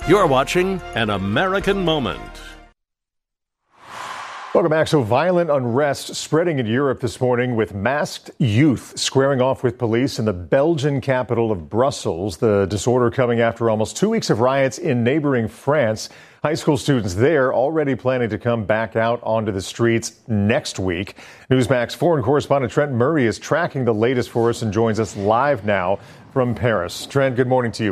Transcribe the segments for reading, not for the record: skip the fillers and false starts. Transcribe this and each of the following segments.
You're watching An American Moment. Welcome back. So violent unrest spreading in Europe this morning with masked youth squaring off with police in the Belgian capital of Brussels. The disorder coming after almost 2 weeks of riots in neighboring France. High school students there already planning to come back out onto the streets next week. Newsmax foreign correspondent Trent Murray is tracking the latest for us and joins us live now from Paris. Trent, good morning to you.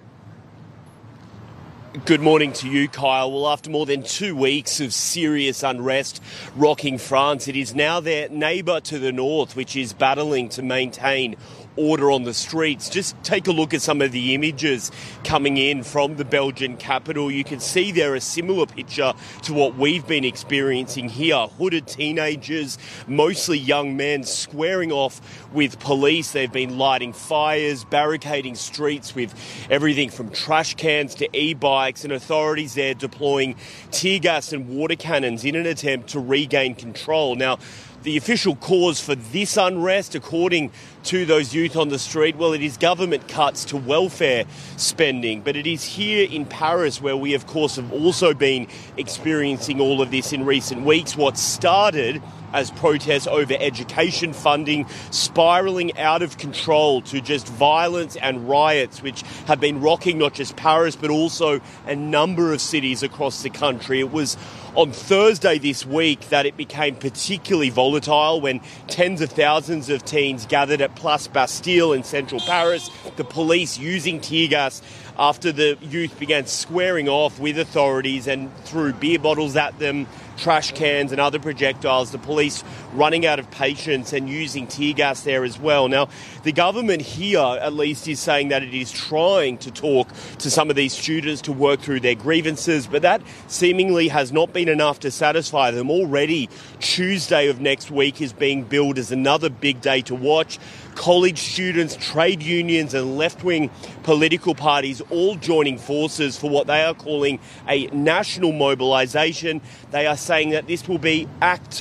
Good morning to you, Kyle. Well, after more than 2 weeks of serious unrest rocking France, it is now their neighbour to the north, which is battling to maintain order on the streets. Just take a look at some of the images coming in from the Belgian capital. You can see there a similar picture to what we've been experiencing here. Hooded teenagers, mostly young men, squaring off with police. They've been lighting fires, barricading streets with everything from trash cans to e-bikes, and authorities there deploying tear gas and water cannons in an attempt to regain control. Now, the official cause for this unrest, according to those youth on the street, well, it is government cuts to welfare spending. But it is here in Paris where we, of course, have also been experiencing all of this in recent weeks. What started as protests over education funding spiralling out of control to just violence and riots, which have been rocking not just Paris, but also a number of cities across the country. It was on Thursday this week that it became particularly volatile when tens of thousands of teens gathered at Place Bastille in central Paris, the police using tear gas after the youth began squaring off with authorities and threw beer bottles at them, trash cans and other projectiles, the police running out of patience and using tear gas there as well. Now, the government here, at least, is saying that it is trying to talk to some of these students to work through their grievances, but that seemingly has not been enough to satisfy them. Already, Tuesday of next week is being billed as another big day to watch. College students, trade unions and left-wing political parties all joining forces for what they are calling a national mobilisation. They are saying that this will be Act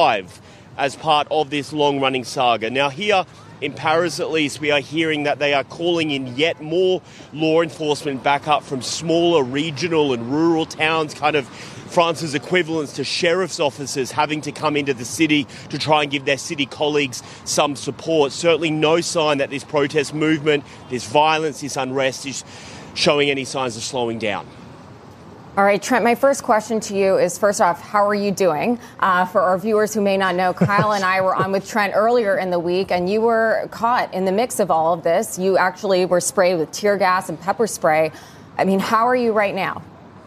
5 as part of this long-running saga. Now here in Paris, at least, we are hearing that they are calling in yet more law enforcement backup from smaller regional and rural towns, kind of France's equivalents to sheriff's officers having to come into the city to try and give their city colleagues some support. Certainly no sign that this protest movement, this violence, this unrest is showing any signs of slowing down. All right, Trent, my first question to you is, first off, how are you doing? For our viewers who may not know, Kyle and I were on with Trent earlier in the week, and you were caught in the mix of all of this. You actually were sprayed with tear gas and pepper spray. I mean, how are you right now?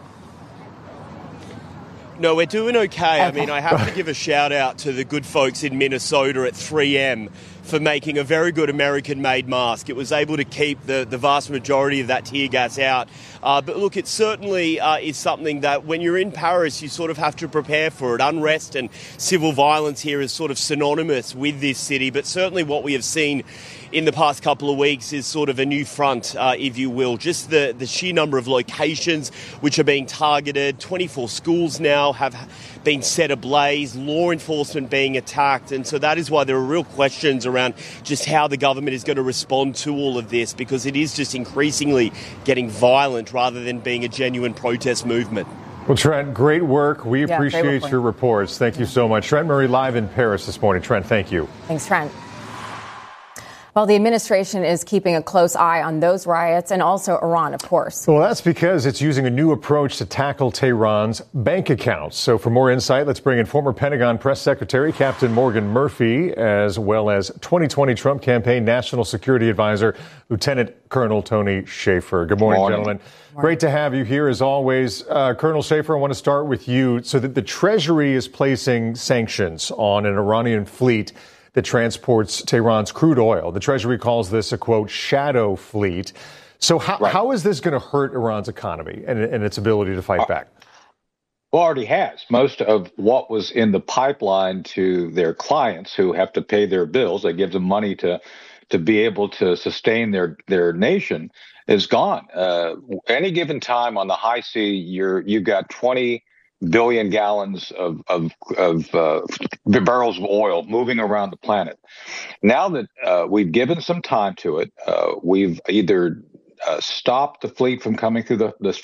No, we're doing okay. I mean, I have to give a shout out to the good folks in Minnesota at 3M for making a very good American-made mask. It was able to keep the vast majority of that tear gas out. But look, it certainly is something that when you're in Paris, you sort of have to prepare for it. Unrest and civil violence here is sort of synonymous with this city. But certainly what we have seen in the past couple of weeks is sort of a new front, if you will. Just the sheer number of locations which are being targeted. 24 schools now have been set ablaze, law enforcement being attacked. And so that is why there are real questions around just how the government is going to respond to all of this, because it is just increasingly getting violent rather than being a genuine protest movement. Well, Trent, great work. We appreciate your reports. Thank you so much. Trent Murray live in Paris this morning. Trent, thank you. Thanks, Trent. Well, the administration is keeping a close eye on those riots and also Iran, of course. Well, that's because it's using a new approach to tackle Tehran's bank accounts. So for more insight, let's bring in former Pentagon Press Secretary Captain Morgan Murphy, as well as 2020 Trump campaign National Security Advisor Lieutenant Colonel Tony Shaffer. Good morning, gentlemen. Great to have you here, as always. Colonel Shaffer, I want to start with you. So that the Treasury is placing sanctions on an Iranian fleet that transports Tehran's crude oil. The Treasury calls this a, quote, shadow fleet. So how is this going to hurt Iran's economy and its ability to fight back? Well, already has. Most of what was in the pipeline to their clients who have to pay their bills, that gives them money to be able to sustain their nation, is gone. Any given time on the high sea, you've got 20 billion gallons of barrels of oil moving around the planet. Now that we've given some time to it, we've either stopped the fleet from coming through the